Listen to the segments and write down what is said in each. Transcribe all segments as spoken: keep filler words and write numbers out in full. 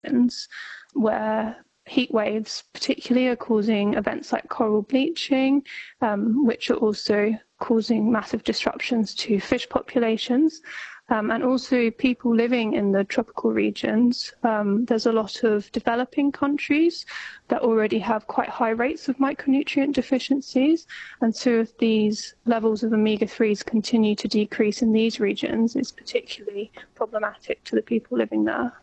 islands, where heat waves particularly are causing events like coral bleaching, um, which are also causing massive disruptions to fish populations. Um, and also people living in the tropical regions. Um, there's a lot of developing countries that already have quite high rates of micronutrient deficiencies. And so if these levels of omega threes continue to decrease in these regions, it's particularly problematic to the people living there.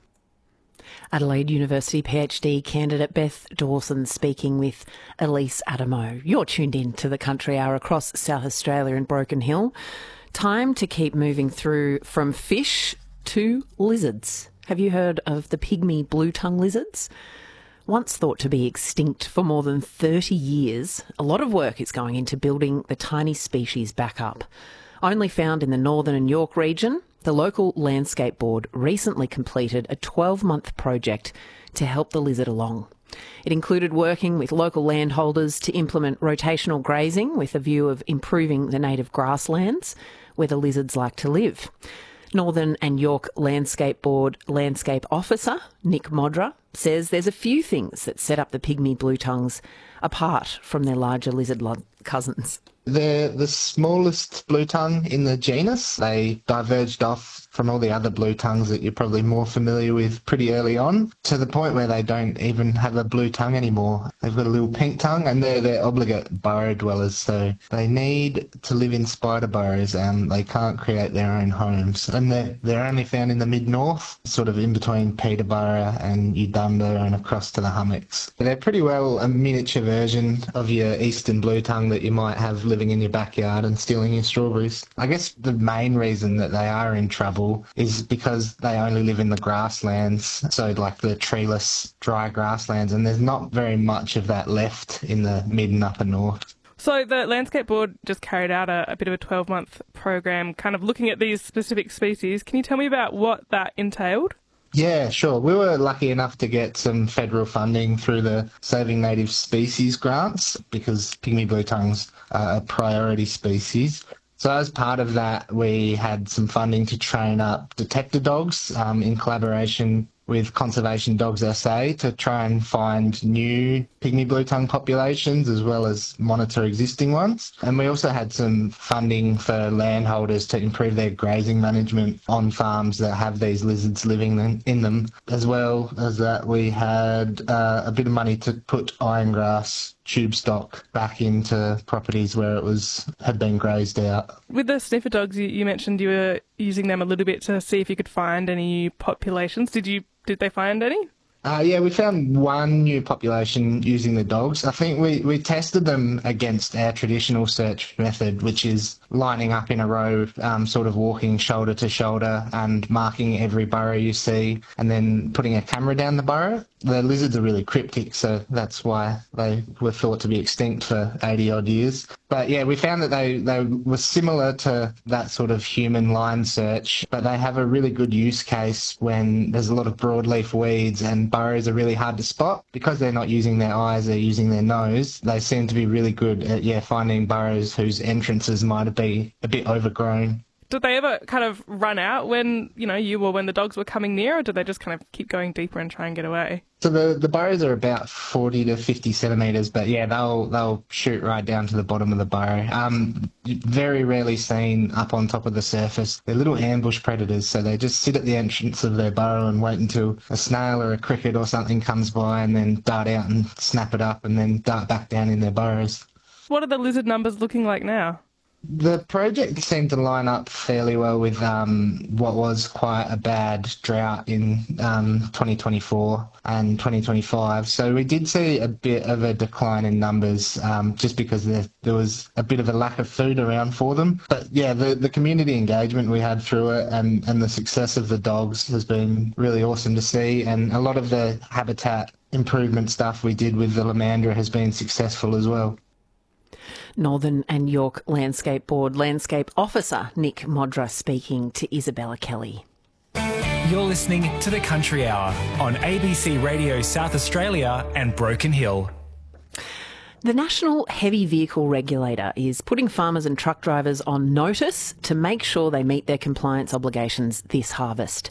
Adelaide University PhD candidate Beth Dawson speaking with Elise Adamo. You're tuned in to the Country Hour across South Australia and Broken Hill. Time to keep moving through from fish to lizards. Have you heard of the pygmy blue-tongue lizards? Once thought to be extinct for more than thirty years, a lot of work is going into building the tiny species back up. Only found in the Northern and York region, the local Landscape Board recently completed a twelve-month project to help the lizard along. It included working with local landholders to implement rotational grazing with a view of improving the native grasslands where the lizards like to live. Northern and York Landscape Board Landscape Officer Nick Modra says there's a few things that set up the pygmy blue tongues apart from their larger lizard lo- cousins. They're the smallest blue tongue in the genus. They diverged off from all the other blue tongues that you're probably more familiar with pretty early on, to the point where they don't even have a blue tongue anymore. They've got a little pink tongue, and they're, they're obligate burrow dwellers, so they need to live in spider burrows and they can't create their own homes. And they're, they're only found in the mid-north, sort of in between Peterborough and Udunda and across to the hummocks. They're pretty well a miniature version of your eastern blue tongue that you might have living in your backyard and stealing your strawberries. I guess the main reason that they are in trouble is because they only live in the grasslands, so like the treeless, dry grasslands, and there's not very much of that left in the mid and upper north. So the Landscape Board just carried out a, a bit of a twelve-month program kind of looking at these specific species. Can you tell me about what that entailed? Yeah, sure. We were lucky enough to get some federal funding through the Saving Native Species grants because pygmy blue tongues are a priority species. So as part of that, we had some funding to train up detector dogs um, in collaboration with Conservation Dogs S A to try and find new pygmy blue tongue populations as well as monitor existing ones. And we also had some funding for landholders to improve their grazing management on farms that have these lizards living in them, as well as that we had uh, a bit of money to put iron grass tube stock back into properties where it was had been grazed out. With the sniffer dogs, you, you mentioned you were using them a little bit to see if you could find any new populations. Did you? Did they find any? Uh, yeah, we found one new population using the dogs. I think we, we tested them against our traditional search method, which is lining up in a row, um, sort of walking shoulder to shoulder and marking every burrow you see and then putting a camera down the burrow. The lizards are really cryptic, so that's why they were thought to be extinct for eighty odd years. But yeah, we found that they, they were similar to that sort of human line search, but they have a really good use case when there's a lot of broadleaf weeds and burrows are really hard to spot. Because they're not using their eyes, they're using their nose. They seem to be really good at yeah finding burrows whose entrances might be a bit overgrown. Did they ever kind of run out when, you know, you or when the dogs were coming near, or did they just kind of keep going deeper and try and get away? So the, the burrows are about forty to fifty centimetres, but yeah, they'll they'll shoot right down to the bottom of the burrow. Um, very rarely seen up on top of the surface. They're little ambush predators, so they just sit at the entrance of their burrow and wait until a snail or a cricket or something comes by and then dart out and snap it up and then dart back down in their burrows. What are the lizard numbers looking like now? The project seemed to line up fairly well with um, what was quite a bad drought in um, twenty twenty-four and twenty twenty-five. So we did see a bit of a decline in numbers um, just because there, there was a bit of a lack of food around for them. But yeah, the, the community engagement we had through it and, and the success of the dogs has been really awesome to see. And a lot of the habitat improvement stuff we did with the Lomandra has been successful as well. Northern and York Landscape Board Landscape Officer Nick Modra speaking to Isabella Kelly. You're listening to The Country Hour on A B C Radio South Australia and Broken Hill. The National Heavy Vehicle Regulator is putting farmers and truck drivers on notice to make sure they meet their compliance obligations this harvest.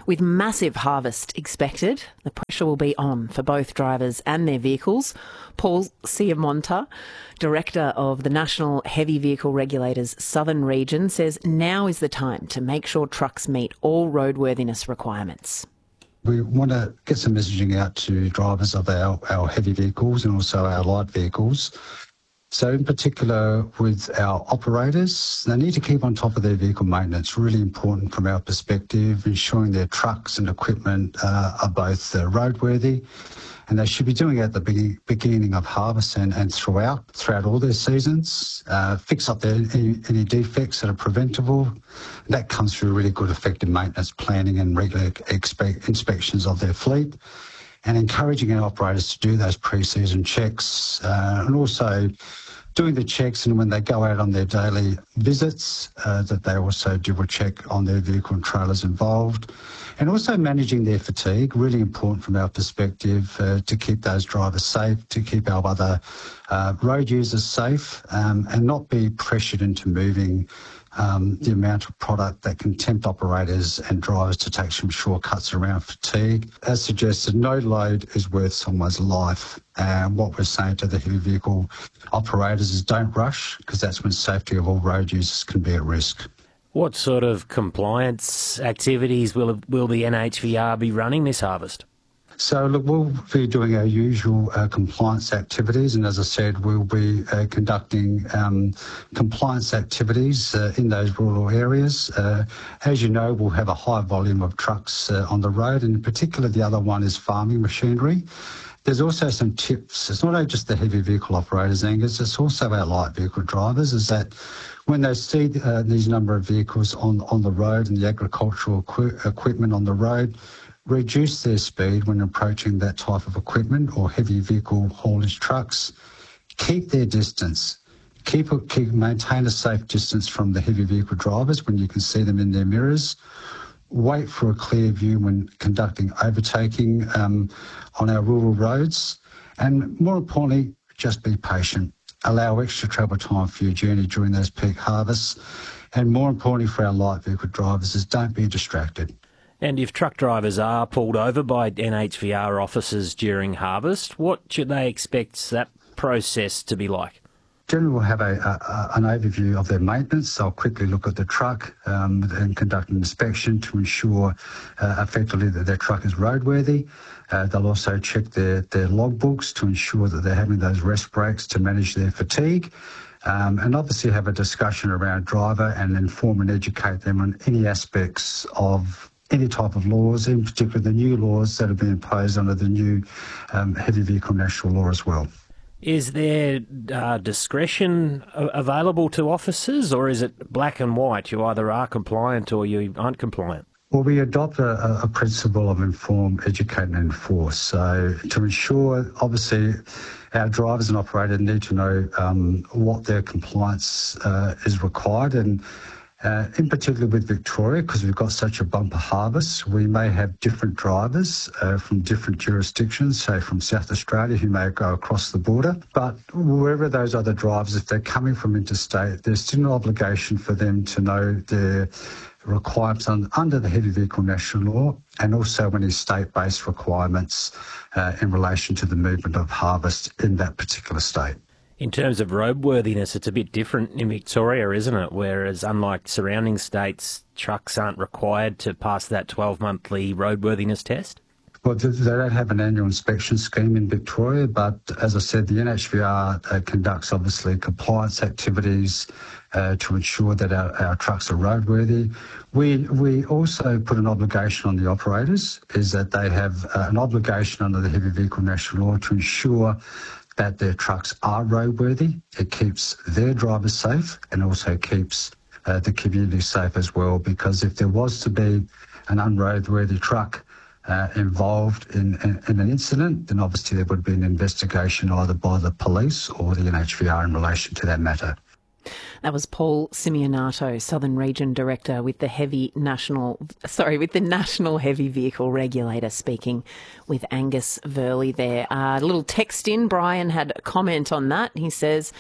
With massive harvest expected, the pressure will be on for both drivers and their vehicles. Paul Ciamonta, Director of the National Heavy Vehicle Regulators Southern Region, says now is the time to make sure trucks meet all roadworthiness requirements. We want to get some messaging out to drivers of our, our heavy vehicles and also our light vehicles. So in particular with our operators, they need to keep on top of their vehicle maintenance, really important from our perspective, ensuring their trucks and equipment uh, are both uh, roadworthy, and they should be doing it at the be- beginning of harvest and, and throughout, throughout all their seasons, uh, fix up their, any, any defects that are preventable. That comes through really good effective maintenance planning and regular expe- inspections of their fleet, and encouraging our operators to do those pre-season checks uh, and also doing the checks, and when they go out on their daily visits, uh, that they also do a check on their vehicle and trailers involved, and also managing their fatigue, really important from our perspective uh, to keep those drivers safe, to keep our other uh, road users safe, um, and not be pressured into moving Um, the amount of product that can tempt operators and drivers to take some shortcuts around fatigue. As suggested, no load is worth someone's life. And what we're saying to the heavy vehicle operators is don't rush, because that's when safety of all road users can be at risk. What sort of compliance activities will will the N H V R be running this harvest? So, look, we'll be doing our usual uh, compliance activities, and as I said, we'll be uh, conducting um, compliance activities uh, in those rural areas. Uh, as you know, we'll have a high volume of trucks uh, on the road, and in particular, the other one is farming machinery. There's also some tips. It's not only just the heavy vehicle operators, Angus, it's also our light vehicle drivers, is that when they see uh, these number of vehicles on, on the road and the agricultural equi- equipment on the road, reduce their speed when approaching that type of equipment or heavy vehicle haulage trucks. Keep their distance. Keep, keep maintain a safe distance from the heavy vehicle drivers when you can see them in their mirrors. Wait for a clear view when conducting overtaking um, on our rural roads. And more importantly, just be patient. Allow extra travel time for your journey during those peak harvests. And more importantly for our light vehicle drivers is don't be distracted. And if truck drivers are pulled over by N H V R officers during harvest, what should they expect that process to be like? Generally, we'll have a, a, an overview of their maintenance. They'll quickly look at the truck um, and conduct an inspection to ensure uh, effectively that their truck is roadworthy. Uh, they'll also check their, their logbooks to ensure that they're having those rest breaks to manage their fatigue. Um, and obviously have a discussion around driver and inform and educate them on any aspects of any type of laws, in particular the new laws that have been imposed under the new um, heavy vehicle national law as well. Is there uh, discretion available to officers, or is it black and white? You either are compliant or you aren't compliant? Well, we adopt a, a principle of inform, educate and enforce. So to ensure, obviously, our drivers and operators need to know um, what their compliance uh, is required, and Uh, in particular with Victoria, because we've got such a bumper harvest, we may have different drivers uh, from different jurisdictions, say from South Australia, who may go across the border. But wherever those other drivers, if they're coming from interstate, there's still an obligation for them to know their requirements on, under the Heavy Vehicle National Law, and also any state-based requirements uh, in relation to the movement of harvest in that particular state. In terms of roadworthiness, it's a bit different in Victoria, isn't it? Whereas unlike surrounding states, trucks aren't required to pass that twelve-monthly roadworthiness test? Well, they don't have an annual inspection scheme in Victoria, but as I said, the N H V R uh, conducts obviously compliance activities uh, to ensure that our, our trucks are roadworthy. We we also put an obligation on the operators, is that they have uh, an obligation under the Heavy Vehicle National Law to ensure that their trucks are roadworthy. It keeps their drivers safe and also keeps uh, the community safe as well, because if there was to be an unroadworthy truck uh, involved in, in, in an incident, then obviously there would be an investigation either by the police or the N H V R in relation to that matter. That was Paul Ciamonta, Southern Region Director with the Heavy National, sorry, with the National Heavy Vehicle Regulator, speaking with Angus Verley there. A uh, little text in. Brian had a comment on that. He says,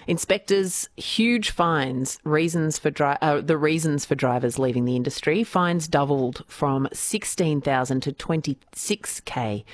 Inspectors, huge fines, reasons for dri- uh, the reasons for drivers leaving the industry. Fines doubled from sixteen thousand to twenty-six thousand